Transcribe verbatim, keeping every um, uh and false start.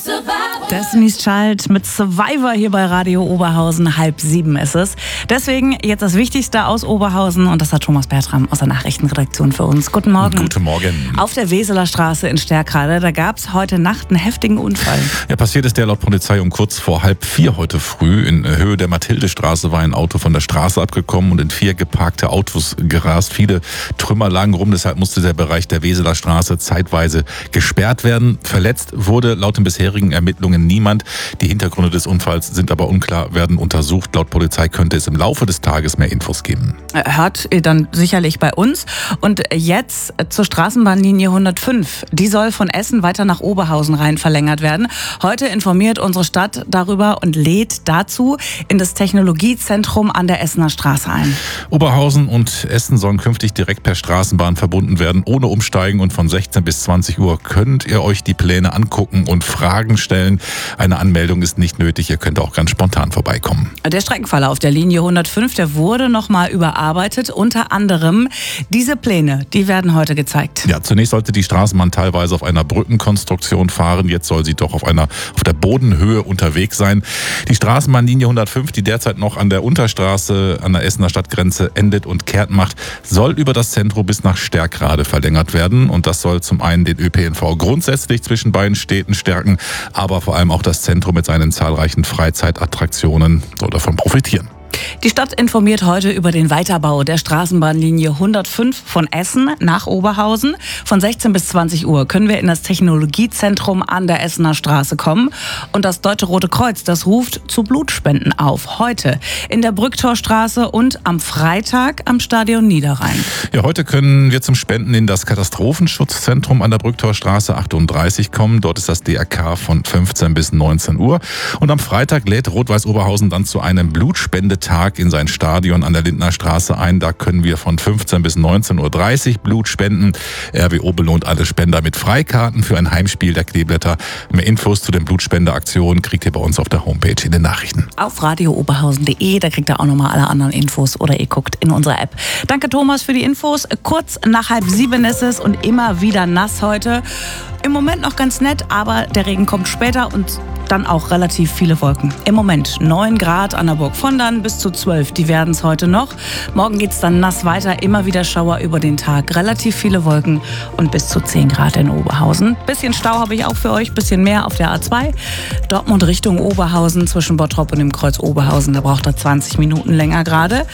Destiny's Child mit Survivor hier bei Radio Oberhausen. Halb sieben ist es. Deswegen jetzt das Wichtigste aus Oberhausen. Und das hat Thomas Bertram aus der Nachrichtenredaktion für uns. Guten Morgen. Guten Morgen. Auf der Weseler Straße in Sterkrade, da gab es heute Nacht einen heftigen Unfall. Ja, passiert ist der laut Polizei um kurz vor halb vier heute früh. In Höhe der Mathildestraße war ein Auto von der Straße abgekommen und in vier geparkte Autos gerast. Viele Trümmer lagen rum, deshalb musste der Bereich der Weseler Straße zeitweise gesperrt werden. Verletzt wurde laut den bisherigen Ermittlungen niemand. Die Hintergründe des Unfalls sind aber unklar, werden untersucht. Laut Polizei könnte es im Laufe des Tages mehr Infos geben. Hört ihr dann sicherlich bei uns. Und jetzt zur Straßenbahnlinie hundertfünf. Die soll von Essen weiter nach Oberhausen rein verlängert werden. Heute informiert unsere Stadt darüber und lädt dazu in das Technologiezentrum an der Essener Straße ein. Oberhausen und Essen sollen künftig direkt per Straßenbahn verbunden werden, ohne Umsteigen. Und von sechzehn bis zwanzig Uhr könnt ihr euch die Pläne angucken und Fragen stellen. Eine Anmeldung ist nicht nötig, ihr könnt auch ganz spontan vorbeikommen. Der Streckenverlauf der Linie hundertfünf, der wurde nochmal überarbeitet. Unter anderem diese Pläne, die werden heute gezeigt. Ja, zunächst sollte die Straßenbahn teilweise auf einer Brückenkonstruktion fahren. Jetzt soll sie doch auf einer auf der Bodenhöhe unterwegs sein. Die Straßenbahnlinie hundertfünf, die derzeit noch an der Unterstraße an der Essener Stadtgrenze endet und kehrt macht, soll über das Zentrum bis nach Sterkrade verlängert werden. Und das soll zum einen den Ö P N V grundsätzlich zwischen beiden Städten stärken, aber vor allem auch das Zentrum mit seinen zahlreichen Freizeitattraktionen soll davon profitieren. Die Stadt informiert heute über den Weiterbau der Straßenbahnlinie hundertfünf von Essen nach Oberhausen. Von sechzehn bis zwanzig Uhr können wir in das Technologiezentrum an der Essener Straße kommen. Und das Deutsche Rote Kreuz, das ruft zu Blutspenden auf. Heute in der Brücktorstraße und am Freitag am Stadion Niederrhein. Ja, heute können wir zum Spenden in das Katastrophenschutzzentrum an der Brücktorstraße achtunddreißig kommen. Dort ist das D R K von fünfzehn bis neunzehn Uhr. Und am Freitag lädt Rot-Weiß Oberhausen dann zu einem Blutspendetag in sein Stadion an der Lindner Straße ein. Da können wir von fünfzehn bis neunzehn Uhr dreißig Blut spenden. R W O belohnt alle Spender mit Freikarten für ein Heimspiel der Kleeblätter. Mehr Infos zu den Blutspendeaktionen kriegt ihr bei uns auf der Homepage in den Nachrichten. Auf radio oberhausen punkt de, da kriegt ihr auch nochmal alle anderen Infos oder ihr guckt in unsere App. Danke Thomas für die Infos. Kurz nach halb sieben ist es und immer wieder nass heute. Im Moment noch ganz nett, aber der Regen kommt später und dann auch relativ viele Wolken. Im Moment neun Grad an der Burg von dann bis zu zwölf, die werden es heute noch. Morgen geht es dann nass weiter, immer wieder Schauer über den Tag, relativ viele Wolken und bis zu zehn Grad in Oberhausen. Bisschen Stau habe ich auch für euch, bisschen mehr auf der A zwei. Dortmund Richtung Oberhausen zwischen Bottrop und dem Kreuz Oberhausen, da braucht er zwanzig Minuten länger gerade.